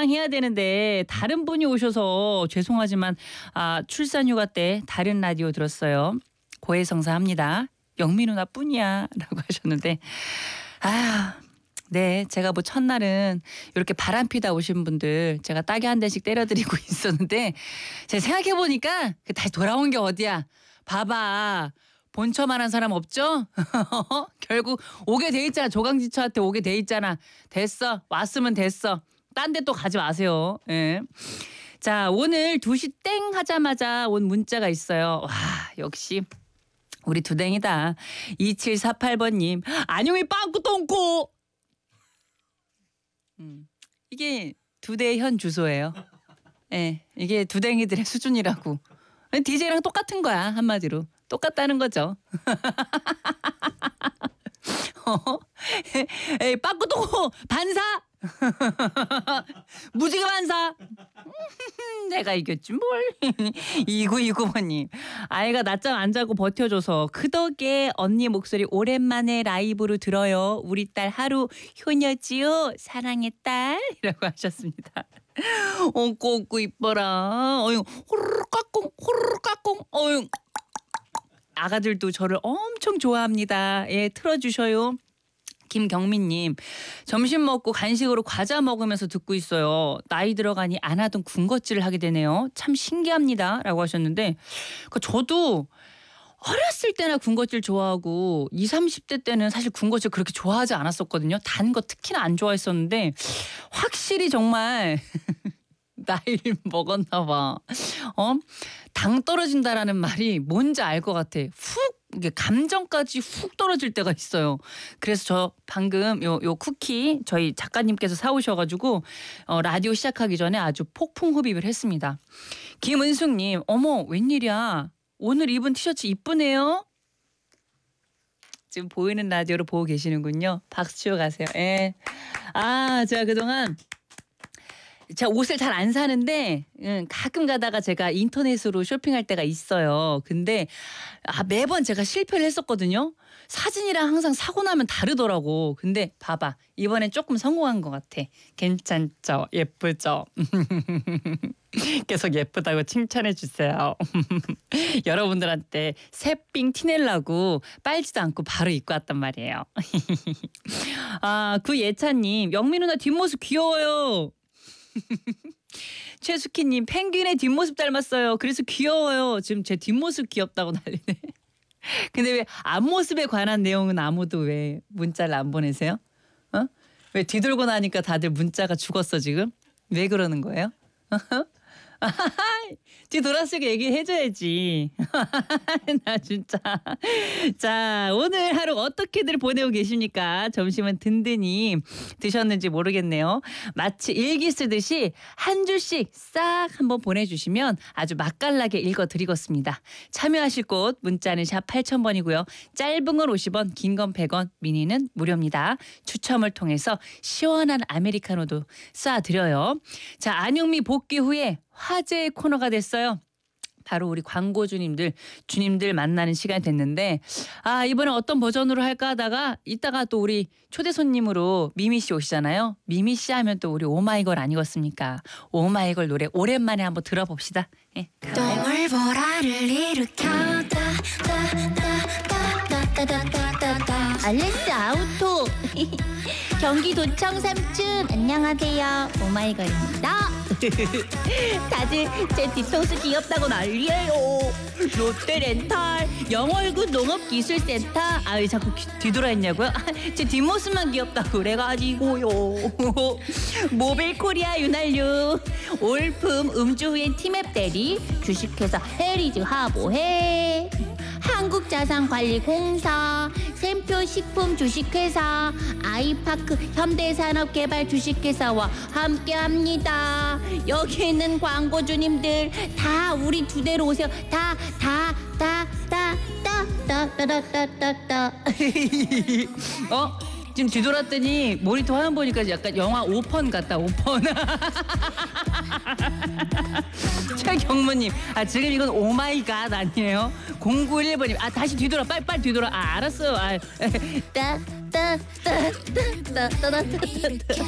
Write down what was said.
해야 되는데 다른 분이 오셔서 죄송하지만 출산휴가 때 다른 라디오 들었어요. 고해성사합니다. 영미 누나뿐이야 라고 하셨는데 네, 제가 뭐 첫날은 이렇게 바람피다 오신 분들 제가 따개 한 대씩 때려드리고 있었는데 제가 생각해보니까 다시 돌아온 게 어디야. 봐봐. 본처만한 사람 없죠? 결국 오게 돼 있잖아. 조강지처한테 오게 돼 있잖아. 됐어. 왔으면 됐어. 딴 데 또 가지 마세요. 예. 자, 오늘 2시 땡 하자마자 온 문자가 있어요. 와, 역시 우리 두댕이다. 2748번님. 안녕히 빵꾸 똥꼬. 이게 두대의 현 주소예요. 예, 이게 두댕이들의 수준이라고. DJ랑 똑같은 거야, 한마디로. 똑같다는 거죠. 에이, 빠꾸도 반사. 무지개 반사. 내가 이겼지 뭘. 2929번님. 아이가 낮잠 안 자고 버텨줘서 그 덕에 언니 목소리 오랜만에 라이브로 들어요. 우리 딸 하루 효녀지요. 사랑의 딸이라고 하셨습니다. 꼬꼬 이뻐라. 호르르 까꿍 호르르 까꿍. 아가들도 저를 엄청 좋아합니다. 예, 틀어주셔요. 김경민님, 점심 먹고 간식으로 과자 먹으면서 듣고 있어요. 나이 들어가니 안 하던 군것질을 하게 되네요. 참 신기합니다. 라고 하셨는데 저도 어렸을 때나 군것질 좋아하고 20, 30대 때는 사실 군것질 그렇게 좋아하지 않았었거든요. 단 거 특히나 안 좋아했었는데 확실히 정말 나이를 먹었나 봐. 당 떨어진다라는 말이 뭔지 알 것 같아. 이게 감정까지 훅 떨어질 때가 있어요. 그래서 저 방금 요 쿠키 저희 작가님께서 사오셔가지고 라디오 시작하기 전에 아주 폭풍 흡입을 했습니다. 김은숙님, 어머 웬일이야. 오늘 입은 티셔츠 이쁘네요. 지금 보이는 라디오로 보고 계시는군요. 박수 치고 가세요. 예. 제가 그동안 제가 옷을 잘 안 사는데 가끔 가다가 제가 인터넷으로 쇼핑할 때가 있어요. 근데 매번 제가 실패를 했었거든요. 사진이랑 항상 사고 나면 다르더라고. 근데 봐봐. 이번엔 조금 성공한 것 같아. 괜찮죠? 예쁘죠? 계속 예쁘다고 칭찬해 주세요. 여러분들한테 새삥 티내려고 빨지도 않고 바로 입고 왔단 말이에요. 구예찬님. 영미 누나 뒷모습 귀여워요. 최수키님, 펭귄의 뒷모습 닮았어요. 그래서 귀여워요. 지금 제 뒷모습 귀엽다고 난리네. 근데 왜 앞모습에 관한 내용은 아무도 왜 문자를 안 보내세요? 왜 뒤돌고 나니까 다들 문자가 죽었어 지금? 왜 그러는 거예요? 뒤돌았으니까 얘기해줘야지. 나 진짜. 자, 오늘 하루 어떻게들 보내고 계십니까? 점심은 든든히 드셨는지 모르겠네요. 마치 일기 쓰듯이 한 줄씩 싹 한번 보내주시면 아주 맛깔나게 읽어드리겠습니다. 참여하실 곳 문자는 샵 8000번이고요. 짧은 건 50원, 긴 건 100원, 미니는 무료입니다. 추첨을 통해서 시원한 아메리카노도 쏴드려요. 자, 안영미 복귀 후에 화제의 코너가 됐어요. 바로 우리 광고주님들, 주님들 만나는 시간이 됐는데 이번에 어떤 버전으로 할까 하다가 이따가 또 우리 초대 손님으로 미미 씨 오시잖아요. 미미 씨 하면 또 우리 오마이걸 아니겠습니까? 오마이걸 노래 오랜만에 한번 들어봅시다. 예. 똥을 보라를 일으켰다 알렉스 아우토 경기도청 삼촌 안녕하세요. 오마이걸입니다. 다들 제 뒤통수 귀엽다고 난리예요. 롯데렌탈 영월구 농업기술센터 왜 자꾸 뒤돌아 있냐고요? 제 뒷모습만 귀엽다고 그래가지고요. 모빌코리아 윤활유 올품 음주 후엔 티맵 대리 주식회사 해리즈 하보해 한국자산관리공사 샘표 식품 주식회사 아이파크 현대산업개발 주식회사와 함께합니다. 여기 있는 광고주님들 다 우리 두 대로 오세요. 지금 뒤돌았더니 모니터 화면 보니까 약간 영화 5편 같다. 5편. 최경무님, 지금 이건 오마이갓 아니에요? 091번님, 다시 뒤돌아, 빨리 뒤돌아. 알았어요.